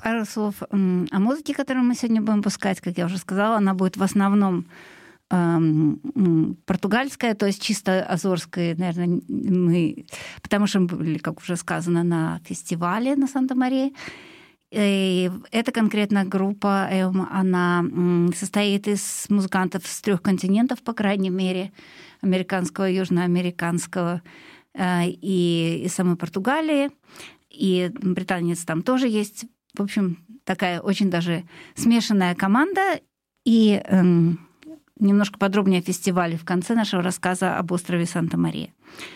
Пару слов о музыке, которую мы сегодня будем пускать. Как я уже сказала, она будет в основном португальская, то есть чисто азорская, наверное, потому что мы были, как уже сказано, на фестивале на Санта-Марии. И эта конкретно группа, она состоит из музыкантов с 3 континентов, по крайней мере, американского, южноамериканского и из самой Португалии. И британец там тоже есть. В общем, такая очень даже смешанная команда. И немножко подробнее о фестивале в конце нашего рассказа об острове Санта-Мария.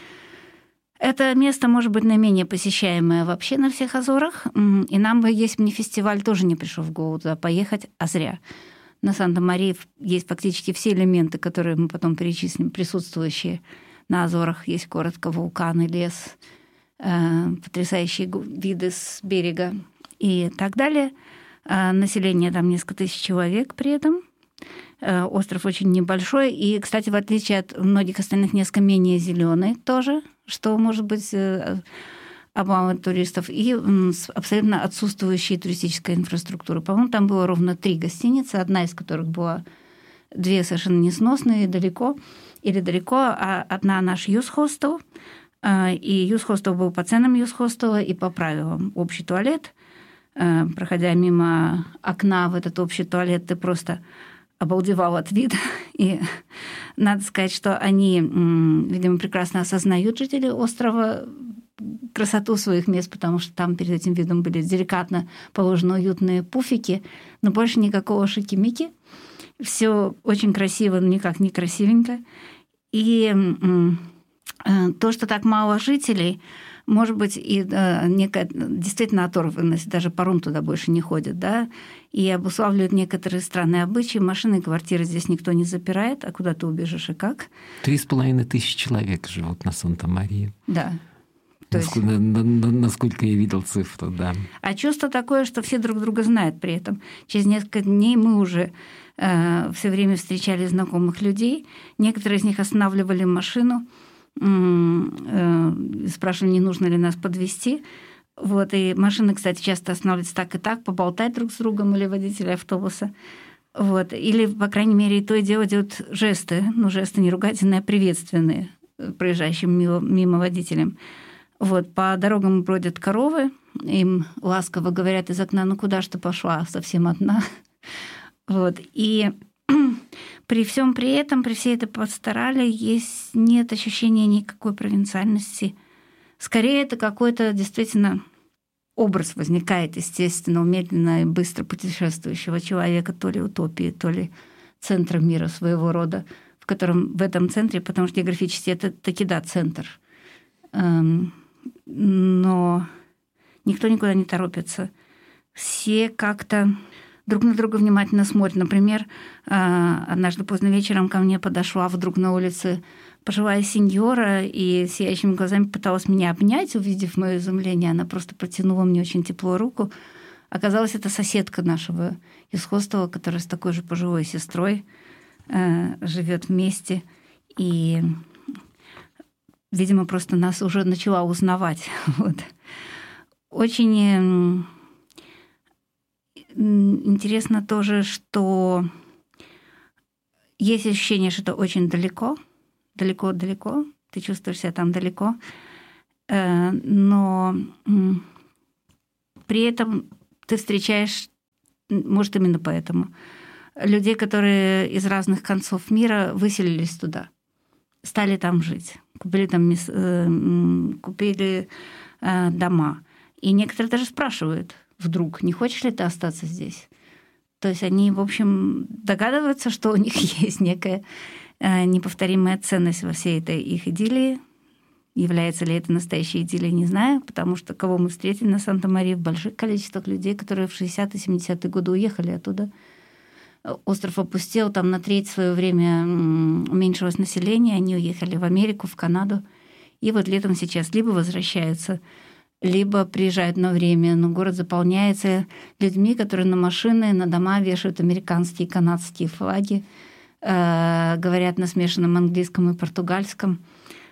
Это место может быть наименее посещаемое вообще на всех Азорах. И нам бы, если бы не фестиваль, тоже не пришел в голову туда поехать, а зря. На Санта-Марии есть фактически все элементы, которые мы потом перечислим, присутствующие на Азорах. Есть коротко вулканы, лес, потрясающие виды с берега и так далее. Население там несколько тысяч человек при этом. Остров очень небольшой. И, кстати, в отличие от многих остальных, несколько менее зеленый тоже, что может быть обманывает туристов, и абсолютно отсутствующей туристической инфраструктуры. По-моему, там было ровно 3 гостиницы, одна из которых была 2 совершенно несносные, далеко, а одна наш юз-хостел. И юз-хостел был по ценам юз-хостела и по правилам. Общий туалет. Проходя мимо окна в этот общий туалет, ты просто обалдевал от вида. И надо сказать, что они, видимо, прекрасно осознают, жители острова, красоту своих мест, потому что там перед этим видом были деликатно положены уютные пуфики, но больше никакого шики-мики. Все очень красиво, но никак не красивенько. И то, что так мало жителей, может быть, и некая действительно оторванность, даже паром туда больше не ходит, да, и обуславливают некоторые странные обычаи. Машины и квартиры здесь никто не запирает, а куда ты убежишь и как? 3500 человек живут на Санта-Марии. Да. Насколько я видел цифру, да. А чувство такое, что все друг друга знают при этом. Через несколько дней мы уже все время встречали знакомых людей. Некоторые из них останавливали машину, спрашивали, не нужно ли нас подвезти. Вот. И машины, кстати, часто останавливаются так и так, поболтать друг с другом или водители автобуса. Вот. Или, по крайней мере, и то и дело делают жесты, жесты не ругательные, а приветственные проезжающим мимо водителям. Вот. По дорогам бродят коровы, им ласково говорят из окна: ну куда ж ты пошла, совсем одна. Вот. И при всем при этом, при всей этой пасторали, нет ощущения никакой провинциальности. Скорее, это какой-то действительно образ возникает, естественно, медленно и быстро путешествующего человека, то ли утопии, то ли центра мира своего рода, в этом центре, потому что географически это таки да, центр. Но никто никуда не торопится. Все как-то друг на друга внимательно смотрят. Например, однажды поздно вечером ко мне подошла вдруг на улице пожилая сеньора и сияющими глазами пыталась меня обнять, увидев мое изумление. Она просто протянула мне очень теплую руку. Оказалось, это соседка нашего из хостела, которая с такой же пожилой сестрой живет вместе. И, видимо, просто нас уже начала узнавать. Вот. Очень интересно тоже, что есть ощущение, что это очень далеко, ты чувствуешь себя там далеко, но при этом ты встречаешь, может, именно поэтому, людей, которые из разных концов мира выселились туда, стали там жить, купили дома. И некоторые даже спрашивают вдруг: не хочешь ли ты остаться здесь? То есть они, в общем, догадываются, что у них есть некая неповторимая ценность во всей этой их идиллии. Является ли это настоящей идиллией, не знаю, потому что кого мы встретили на Санта-Марии в больших количествах людей, которые в 60-е, 70-е годы уехали оттуда. Остров опустел, там на треть в свое время уменьшилось население, они уехали в Америку, в Канаду. И вот летом сейчас либо возвращаются, либо приезжают на время, но город заполняется людьми, которые на машины, на дома вешают американские и канадские флаги, говорят на смешанном английском и португальском.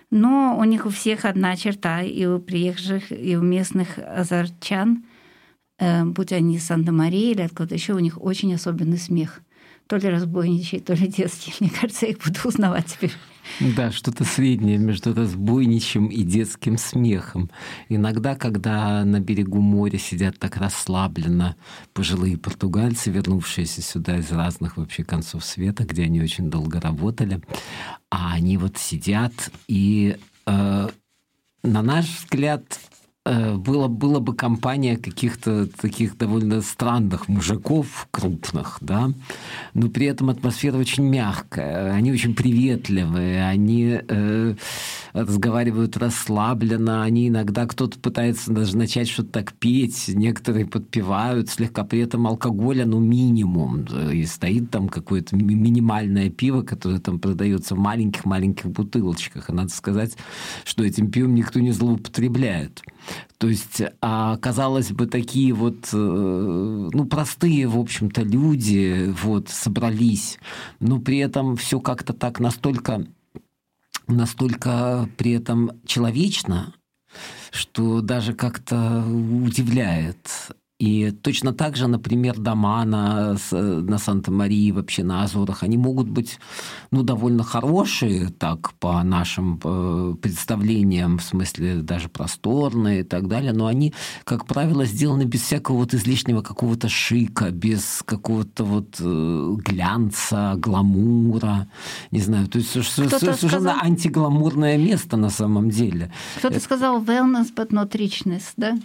Но у них у всех одна черта, и у приезжих, и у местных азорчан. будь они из Санта-Марии или откуда-то еще, у них очень особенный смех. То ли разбойничий, то ли детский. Мне кажется, я их буду узнавать теперь. Да, что-то среднее между разбойничьим и детским смехом. Иногда, когда на берегу моря сидят так расслабленно пожилые португальцы, вернувшиеся сюда из разных вообще концов света, где они очень долго работали, а они вот сидят и, на наш взгляд, была бы компания каких-то таких довольно странных мужиков, крупных, да, но при этом атмосфера очень мягкая, они очень приветливые, они разговаривают расслабленно, они иногда, кто-то пытается даже начать что-то так петь, некоторые подпевают, слегка при этом алкоголя, ну, минимум, и стоит там какое-то минимальное пиво, которое там продается в маленьких-маленьких бутылочках, и надо сказать, что этим пивом никто не злоупотребляет. То есть, казалось бы, такие вот, ну, простые, в общем-то, люди вот собрались, но при этом все как-то так настолько при этом человечно, что даже как-то удивляет. И точно так же, например, дома на Санта-Марии, вообще на Азорах, они могут быть, ну, довольно хорошие, так, по нашим представлениям, в смысле даже просторные и так далее, но они, как правило, сделаны без всякого вот излишнего какого-то шика, без какого-то вот глянца, гламура, не знаю, то есть совершенно антигламурное место на самом деле. Кто-то сказал wellness, but not richness, да?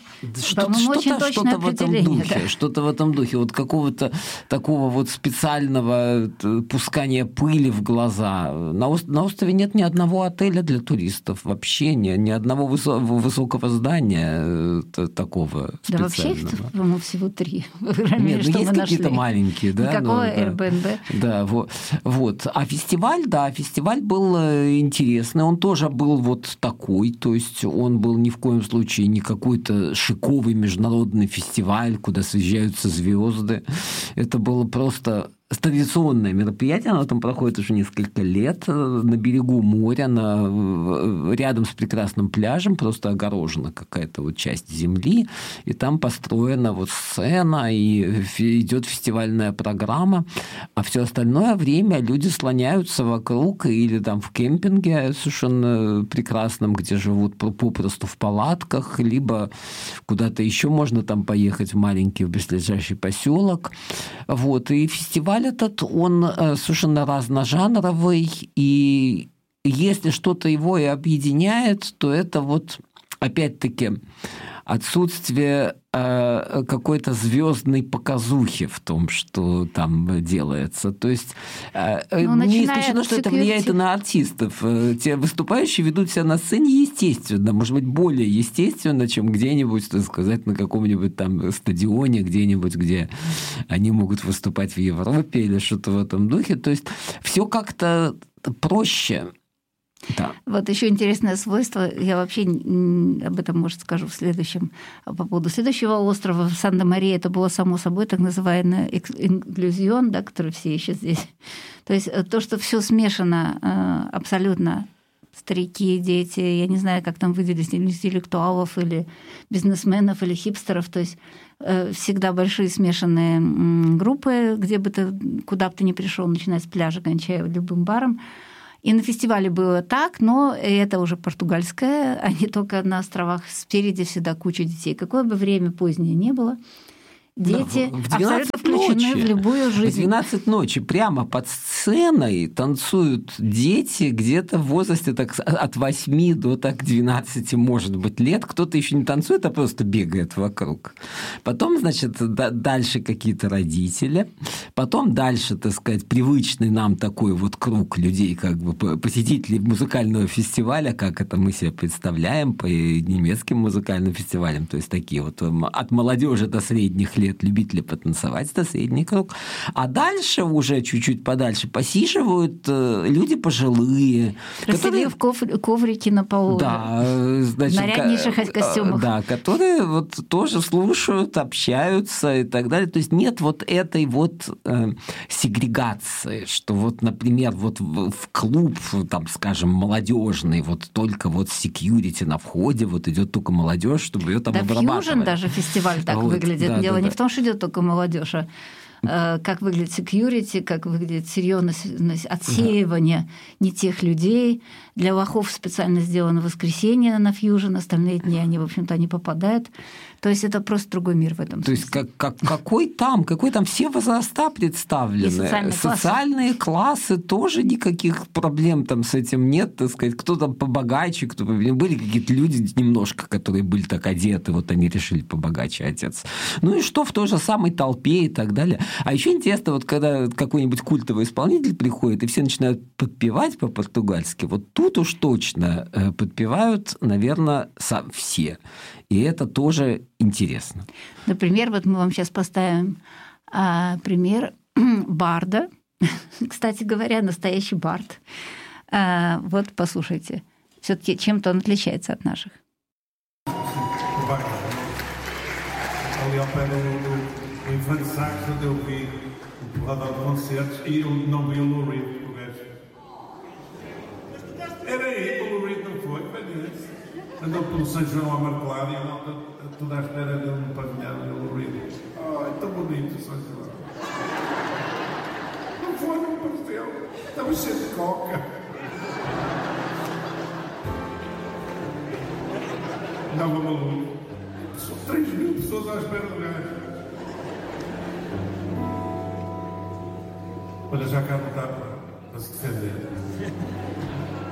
Что-то в этом духе. Вот какого-то такого вот специального пускания пыли в глаза. На острове нет ни одного отеля для туристов. Вообще ни одного высокого здания такого специального. Да вообще их, по-моему, всего 3. Нет, ну есть какие-то маленькие. Да, никакого Airbnb. Да, вот. А фестиваль был интересный. Он тоже был вот такой. То есть он был ни в коем случае не какой-то шиковый международный фестиваль, куда съезжаются звезды. Это было просто традиционное мероприятие, оно там проходит уже несколько лет, на берегу моря, рядом с прекрасным пляжем, просто огорожена какая-то вот часть земли, и там построена вот сцена, и идет фестивальная программа, а все остальное время люди слоняются вокруг или там в кемпинге совершенно прекрасном, где живут попросту в палатках, либо куда-то еще можно там поехать в маленький, в близлежащий поселок. Вот, и фестиваль этот, он совершенно разножанровый, и если что-то его и объединяет, то это вот, опять-таки, отсутствие какой-то звездной показухи в том, что там делается. То есть не исключено, что это влияет и на артистов. Те выступающие ведут себя на сцене естественно, может быть, более естественно, чем где-нибудь, так сказать, на каком-нибудь там стадионе, где-нибудь, где они могут выступать в Европе или что-то в этом духе. То есть все как-то проще. Да. Вот еще интересное свойство, я вообще об этом, может, скажу в следующем, по поводу следующего острова, в Санта-Марии, это было само собой так называемый инклюзион, да, который все еще здесь. То есть то, что все смешано абсолютно, старики, дети, я не знаю, как там выделить, интеллектуалов или бизнесменов или хипстеров, то есть всегда большие смешанные группы, куда бы ты ни пришел, начиная с пляжа, кончая любым баром. И на фестивале было так, но это уже португальское, а не только на островах. Спереди всегда куча детей. Какое бы время позднее не было, дети абсолютно включены в любую жизнь. В 12 ночи прямо под сценой танцуют дети где-то в возрасте так, от 8 до так 12, может быть, лет. Кто-то еще не танцует, а просто бегает вокруг. Потом, значит, дальше какие-то родители. Потом дальше, так сказать, привычный нам такой вот круг людей, как бы посетителей музыкального фестиваля, как это мы себе представляем по немецким музыкальным фестивалям. То есть такие вот от молодежи до средних лет лет любители потанцевать, это средний круг. А дальше уже чуть-чуть подальше посиживают люди пожилые. Которые в коврике на полу. Да, значит, наряднейших костюмах. Да, которые вот тоже слушают, общаются и так далее. То есть нет вот этой вот сегрегации, что вот, например, вот в клуб, там, скажем, молодежный, вот только вот security на входе, вот идет только молодежь, чтобы ее там обрабатывать. Fusion даже фестиваль так вот выглядит. Дело не в том, что идет только молодежь, а как выглядит security, как выглядит серьезность отсеивания не тех людей. Для лохов специально сделано воскресенье на Fusion, остальные дни они, в общем-то, не попадают. То есть это просто другой мир в этом смысле. То есть какой там все возраста представлены. Социальные классы тоже никаких проблем там с этим нет, так сказать. Кто там побогаче, кто были какие-то люди немножко, которые были так одеты, вот они решили побогаче одеться. Ну и что в той же самой толпе и так далее. А еще интересно, вот когда какой-нибудь культовый исполнитель приходит, и все начинают подпевать по-португальски, вот тут уж точно подпевают, наверное, все. И это тоже интересно. Например, вот мы вам сейчас поставим пример барда. Кстати говоря, настоящий бард. Вот послушайте. Все-таки чем-то он отличается от наших. O Ivan Sacks, onde eu vi o porradão de concertos, e eu não vi o Lou Reed, o gajo. Era aí, o Lou Reed não foi, andou pelo São João amarelado e a malta toda à espera dele no pavilhão, e o Lou Reed. Oh, é tão bonito o São João. Não foi, não apareceu, estava cheio de coca. Andava maluco. 3.000 pessoas à espera do gajo. Olha, já cá não está para se defender.